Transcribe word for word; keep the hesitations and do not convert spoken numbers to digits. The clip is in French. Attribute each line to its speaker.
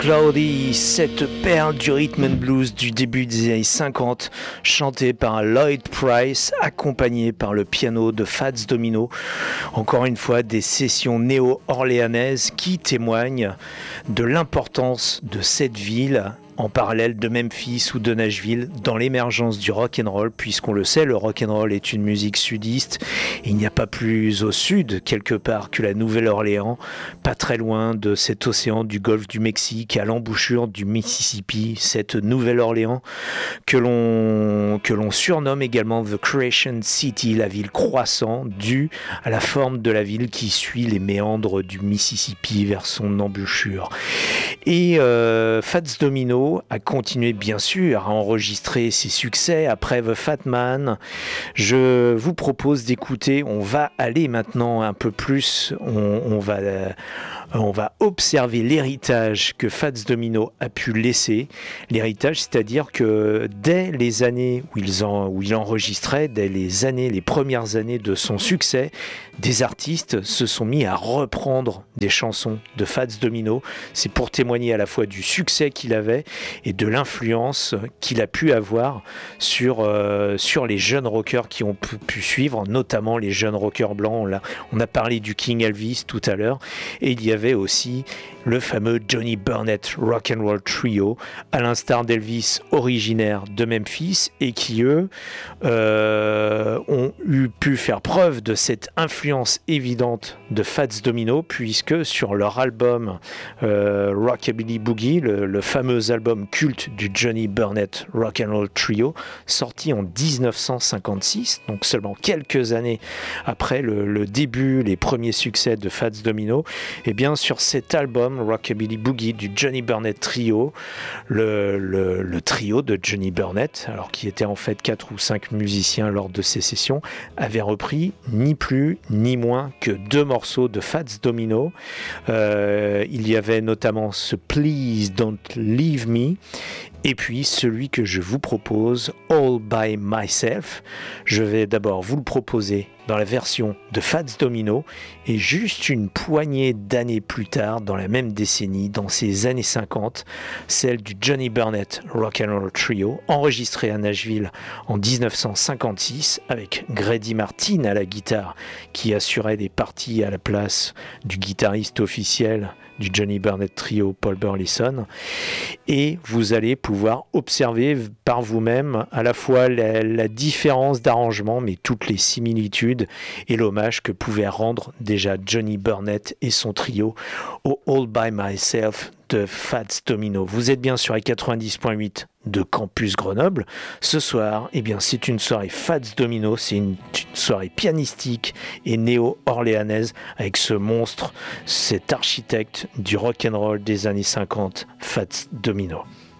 Speaker 1: Cloudy, cette perle du rhythm and blues du début des années cinquante, chantée par Lloyd Price, accompagnée par le piano de Fats Domino. Encore une fois, des sessions néo-orléanaises qui témoignent de l'importance de cette ville en parallèle de Memphis ou de Nashville dans l'émergence du rock'n'roll, puisqu'on le sait, le rock'n'roll est une musique sudiste. Et il n'y a pas plus au sud, quelque part, que la Nouvelle-Orléans, pas très loin de cet océan du golfe du Mexique, à l'embouchure du Mississippi, cette Nouvelle-Orléans que l'on, que l'on surnomme également The Creation City, la ville croissant, due à la forme de la ville qui suit les méandres du Mississippi vers son embouchure. Et euh, Fats Domino a continué bien sûr à enregistrer ses succès après The Fat Man. Je vous propose d'écouter, on va aller maintenant un peu plus, on, on va... Euh, on va observer l'héritage que Fats Domino a pu laisser. L'héritage, c'est-à-dire que dès les années où il, en, où il enregistrait, dès les années, les premières années de son succès, des artistes se sont mis à reprendre des chansons de Fats Domino. C'est pour témoigner à la fois du succès qu'il avait et de l'influence qu'il a pu avoir sur, euh, sur les jeunes rockers qui ont pu, pu suivre, notamment les jeunes rockers blancs. On a, on a parlé du King Elvis tout à l'heure, et il y avait aussi le fameux Johnny Burnett Rock'n'Roll Trio, à l'instar d'Elvis, originaire de Memphis, et qui eux euh, ont eu pu faire preuve de cette influence évidente de Fats Domino, puisque sur leur album euh, Rockabilly Boogie, le, le fameux album culte du Johnny Burnett Rock'n'Roll Trio, sorti en dix-neuf cent cinquante-six, donc seulement quelques années après le, le début, les premiers succès de Fats Domino, et bien sur cet album Rockabilly Boogie du Johnny Burnett Trio, le, le, le trio de Johnny Burnett, alors qui était en fait quatre ou cinq musiciens lors de ces sessions, avait repris ni plus ni moins que deux morceaux de Fats Domino. Euh, il y avait notamment ce Please Don't Leave Me, et puis celui que je vous propose, All By Myself. Je vais d'abord vous le proposer dans la version de Fats Domino, et juste une poignée d'années plus tard, dans la même décennie, dans ces années cinquante, celle du Johnny Burnett Rock'n'Roll Trio, enregistré à Nashville en dix-neuf cent cinquante-six, avec Grady Martin à la guitare, qui assurait des parties à la place du guitariste officiel du Johnny Burnett Trio, Paul Burleson. Et vous allez pouvoir observer par vous-même à la fois la, la différence d'arrangement, mais toutes les similitudes et l'hommage que pouvait rendre déjà Johnny Burnett et son trio au All By Myself de Fats Domino. Vous êtes bien sur les quatre-vingt-dix point huit de Campus Grenoble. Ce soir, eh bien, c'est une soirée Fats Domino, c'est une, une soirée pianistique et néo-orléanaise avec ce monstre, cet architecte du rock'n'roll des années cinquante, Fats Domino.